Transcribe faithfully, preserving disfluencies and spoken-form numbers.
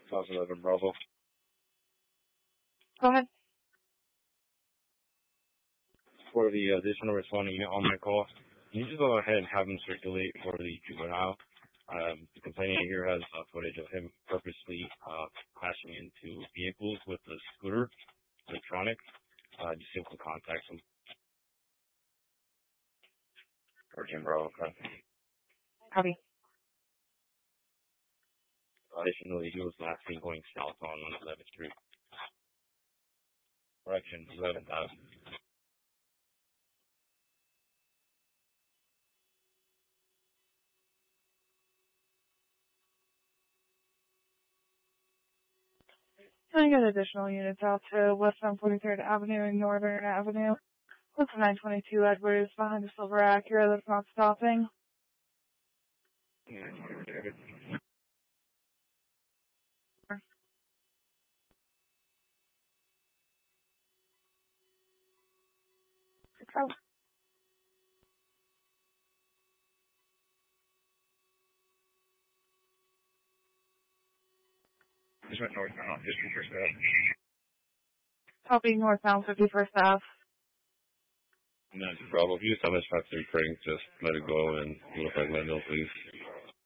South eleven Bravo. Go ahead. For the additional responding unit on my call, can you just go ahead and have him circulate for the juvenile? Um, the complainant here has uh, footage of him purposely uh, crashing into vehicles with the scooter, electronic. Uh, just see if we can contact him. Virgin Bravo, okay. Copy. Additionally, he was last seen going south on eleventh Street. Correction, eleventh Avenue. Can I get additional units out to Westbound forty-third Avenue and Northern Avenue? What's nine twenty-two Edwards behind the silver Acura that's not stopping? Yeah, Six out. just went northbound, fifty-first Ave. Copy northbound fifty-first Ave. No Bravo, if you just tell me it's five three Craig, just let it go and notify Glendale, please.